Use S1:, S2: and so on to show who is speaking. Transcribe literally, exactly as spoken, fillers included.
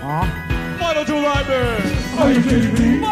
S1: Huh?
S2: Why don't you like me?
S1: Are you kidding me?